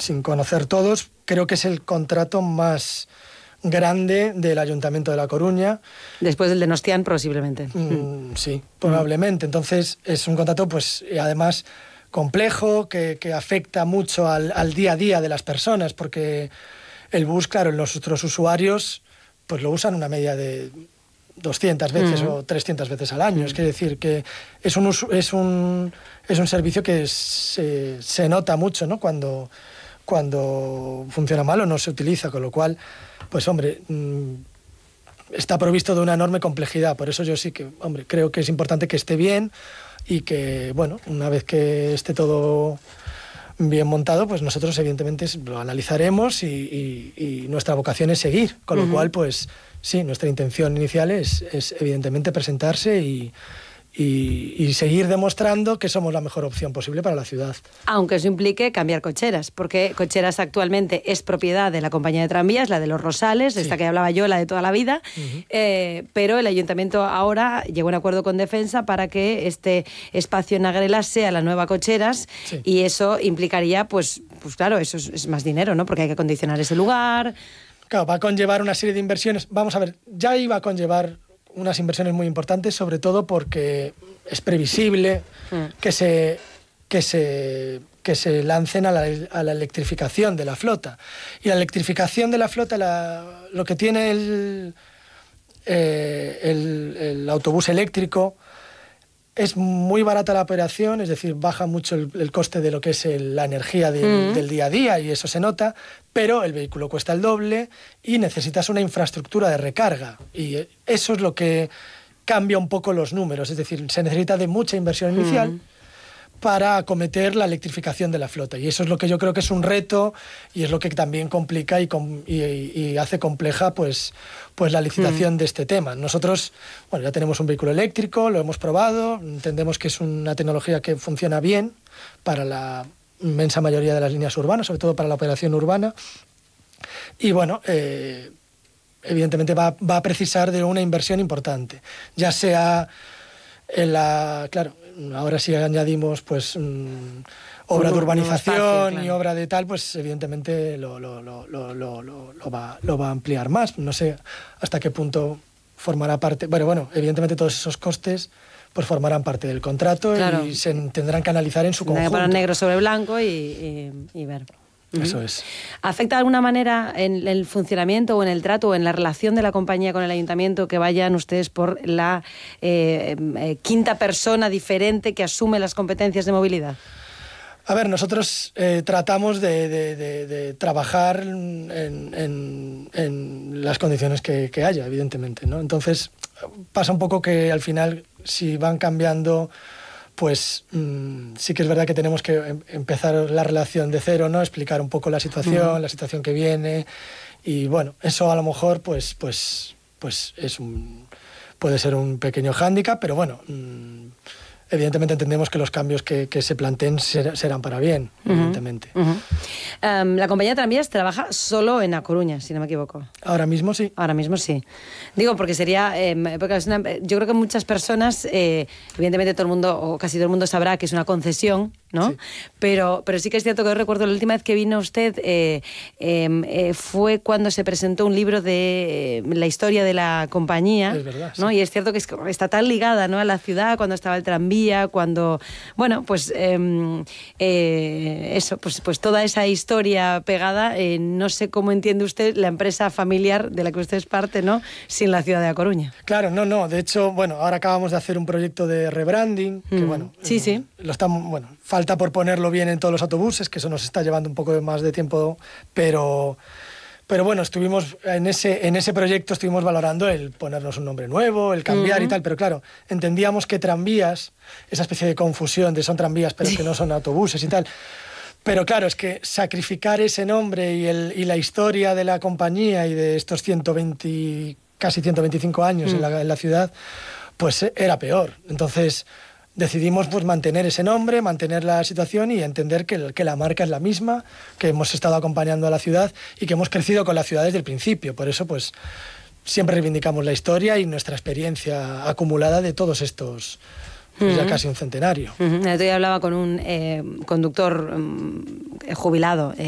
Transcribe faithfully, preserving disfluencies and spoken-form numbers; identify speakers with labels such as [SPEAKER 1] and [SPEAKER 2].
[SPEAKER 1] sin conocer todos, creo que es el contrato más grande del Ayuntamiento de La Coruña.
[SPEAKER 2] Después del de Donostian, posiblemente.
[SPEAKER 1] Mm, sí, probablemente. Entonces es un contrato, pues, además complejo, que, que afecta mucho al, al día a día de las personas, porque el bus, claro, nuestros usuarios pues lo usan una media de doscientas veces uh-huh. o trescientas veces al año. Uh-huh. Es que decir que es un, es un, es un servicio que se, se nota mucho, ¿no? Cuando, cuando funciona mal o no se utiliza, con lo cual, pues hombre, está provisto de una enorme complejidad. Por eso yo sí que, hombre, creo que es importante que esté bien y que, bueno, una vez que esté todo bien montado, pues nosotros evidentemente lo analizaremos y, y, y nuestra vocación es seguir, con lo uh-huh. cual, pues sí, nuestra intención inicial es, es evidentemente presentarse y, y, y seguir demostrando que somos la mejor opción posible para la ciudad.
[SPEAKER 2] Aunque eso implique cambiar Cocheras, porque Cocheras actualmente es propiedad de la compañía de tranvías, la de los Rosales, de sí. esta que hablaba yo, la de toda la vida, uh-huh. eh, pero el Ayuntamiento ahora llegó a un acuerdo con Defensa para que este espacio en Agrela sea la nueva Cocheras sí. y eso implicaría, pues, pues claro, eso es, es más dinero, ¿no? Porque hay que acondicionar ese lugar.
[SPEAKER 1] Claro, va a conllevar una serie de inversiones. Vamos a ver, ya iba a conllevar unas inversiones muy importantes, sobre todo porque es previsible mm. que se que se que se lancen a la, a la electrificación de la flota. Y la electrificación de la flota, la, lo que tiene el, eh, el, el autobús eléctrico, es muy barata la operación, es decir, baja mucho el, el coste de lo que es el, la energía de, mm. del día a día, y eso se nota, pero el vehículo cuesta el doble y necesitas una infraestructura de recarga. Y eso es lo que cambia un poco los números, es decir, se necesita de mucha inversión inicial mm. para acometer la electrificación de la flota. Y eso es lo que yo creo que es un reto y es lo que también complica y, y, y hace compleja pues, pues la licitación mm. de este tema. Nosotros, bueno, ya tenemos un vehículo eléctrico, lo hemos probado, entendemos que es una tecnología que funciona bien para la inmensa mayoría de las líneas urbanas, sobre todo para la operación urbana. Y bueno, eh, evidentemente va, va a precisar de una inversión importante, ya sea en la... Claro, ahora sí añadimos pues mmm, obra de urbanización espacio, claro. y obra de tal, pues evidentemente lo, lo, lo, lo, lo, lo, va, lo va a ampliar más. No sé hasta qué punto formará parte... Bueno, bueno, evidentemente todos esos costes pues formarán parte del contrato claro. y se tendrán que analizar en su conjunto.
[SPEAKER 2] Para negro sobre blanco y, y, y ver.
[SPEAKER 1] Eso uh-huh. es.
[SPEAKER 2] ¿Afecta de alguna manera en el funcionamiento o en el trato o en la relación de la compañía con el ayuntamiento que vayan ustedes por la eh, eh, quinta persona diferente que asume las competencias de movilidad?
[SPEAKER 1] A ver, nosotros eh, tratamos de, de, de, de trabajar en, en, en las condiciones que, que haya, evidentemente, ¿no? Entonces pasa un poco que al final, si van cambiando, pues mmm, sí que es verdad que tenemos que em- empezar la relación de cero, ¿no? Explicar un poco la situación, uh-huh. la situación que viene, y bueno, eso a lo mejor pues, pues, pues es un, puede ser un pequeño hándicap, pero bueno, mmm, evidentemente entendemos que los cambios que, que se planteen ser, serán para bien, uh-huh. evidentemente.
[SPEAKER 2] Uh-huh. Um, la compañía de tranvías trabaja solo en A Coruña, si no me equivoco.
[SPEAKER 1] Ahora mismo sí.
[SPEAKER 2] Ahora mismo sí. Digo, porque sería... Eh, porque es una, yo creo que muchas personas, eh, evidentemente todo el mundo, o casi todo el mundo sabrá que es una concesión, ¿no? Sí. Pero, pero sí que es cierto que yo recuerdo la última vez que vino usted eh, eh, eh, fue cuando se presentó un libro de eh, la historia de la compañía.
[SPEAKER 1] Es verdad,
[SPEAKER 2] ¿no?
[SPEAKER 1] sí.
[SPEAKER 2] Y es cierto que es, está tan ligada, ¿no?, a la ciudad, cuando estaba el tranvía, cuando... Bueno, pues eh, eh, eso, pues, pues toda esa historia pegada, eh, no sé cómo entiende usted la empresa familiar de la que usted es parte, ¿no?, sin la ciudad de A Coruña.
[SPEAKER 1] Claro, no, no. De hecho, bueno, ahora acabamos de hacer un proyecto de rebranding, que
[SPEAKER 2] mm.
[SPEAKER 1] bueno...
[SPEAKER 2] Sí,
[SPEAKER 1] eh,
[SPEAKER 2] sí.
[SPEAKER 1] Lo estamos, bueno, falta por ponerlo bien en todos los autobuses, que eso nos está llevando un poco más de tiempo, pero... Pero bueno, estuvimos en ese, en ese proyecto estuvimos valorando el ponernos un nombre nuevo, el cambiar uh-huh. y tal, pero claro, entendíamos que tranvías, esa especie de confusión de son tranvías pero sí. que no son autobuses y tal, pero claro, es que sacrificar ese nombre y, el, y la historia de la compañía y de estos ciento veinte, casi ciento veinticinco años uh-huh. en, la, en la ciudad, pues era peor. Entonces decidimos pues mantener ese nombre, mantener la situación y entender que, que la marca es la misma, que hemos estado acompañando a la ciudad y que hemos crecido con la ciudad desde el principio. Por eso pues siempre reivindicamos la historia y nuestra experiencia acumulada de todos estos, pues, uh-huh. ya casi un centenario.
[SPEAKER 2] Uh-huh. El otro día hablaba con un eh, conductor um, jubilado, eh,